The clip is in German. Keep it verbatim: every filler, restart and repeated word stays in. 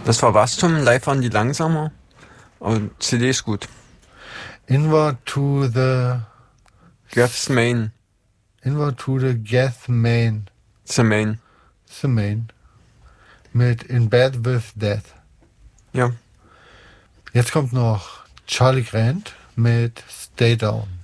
Das war was zum Live waren die langsamer, aber C D ist gut. Inward to the Geth's Main. Inward to the Geth Main. The Main. The Main. Mit In Bed with Death. Ja. Jetzt kommt noch Charlie Grant mit Stay Down.